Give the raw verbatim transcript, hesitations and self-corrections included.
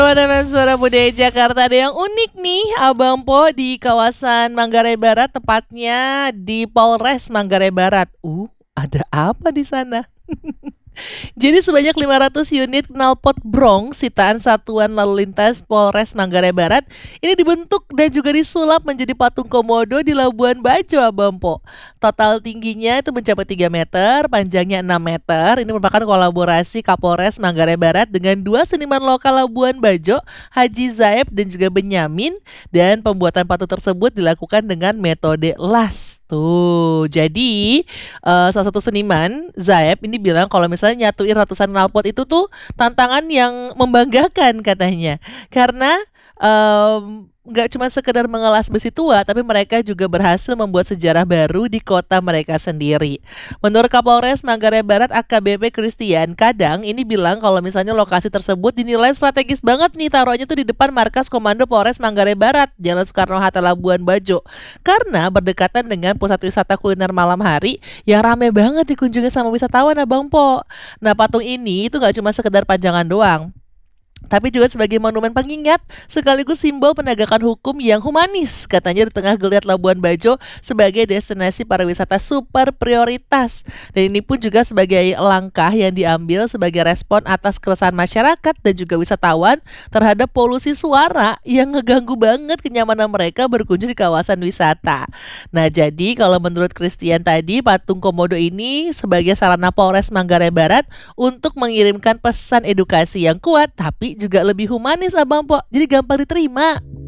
Teman-teman Suara Budaya Jakarta, ada yang unik nih Abang Po di kawasan Manggarai Barat, tepatnya di Polres Manggarai Barat. Uh, ada apa di sana? Jadi sebanyak lima ratus unit knalpot Bronx sitaan Satuan Lalu Lintas Polres Manggarai Barat ini dibentuk dan juga disulap menjadi patung komodo di Labuan Bajo, Abang Po. Total tingginya itu mencapai tiga meter, panjangnya enam meter. Ini merupakan kolaborasi Kapolres Manggarai Barat dengan dua seniman lokal Labuan Bajo, Haji Zaeb dan juga Benyamin. Dan pembuatan patung tersebut dilakukan dengan metode las. Tuh, jadi uh, salah satu seniman, Zaeb, ini bilang kalau misalnya nyatuin ratusan knalpot itu tuh tantangan yang membanggakan katanya. Karena um, nggak cuma sekedar mengelas besi tua, tapi mereka juga berhasil membuat sejarah baru di kota mereka sendiri. Menurut Kapolres Manggarai Barat A K B P Christian Kadang, ini bilang kalau misalnya lokasi tersebut dinilai strategis banget nih, taruhnya tuh di depan markas Komando Polres Manggarai Barat, Jalan Soekarno-Hatta, Labuan Bajo. Karena berdekatan dengan pusat wisata kuliner malam hari yang rame banget dikunjungi sama wisatawan, Abang Po. Nah, patung ini itu nggak cuma sekedar panjangan doang, tapi juga sebagai monumen pengingat sekaligus simbol penegakan hukum yang humanis, katanya di tengah geliat Labuan Bajo sebagai destinasi pariwisata super prioritas. Dan ini pun juga sebagai langkah yang diambil sebagai respon atas keresahan masyarakat dan juga wisatawan terhadap polusi suara yang ngeganggu banget kenyamanan mereka berkunjung di kawasan wisata. Nah, jadi kalau menurut Christian tadi, patung komodo ini sebagai sarana Polres Manggarai Barat untuk mengirimkan pesan edukasi yang kuat tapi juga lebih humanis, Abang Po. Jadi gampang diterima.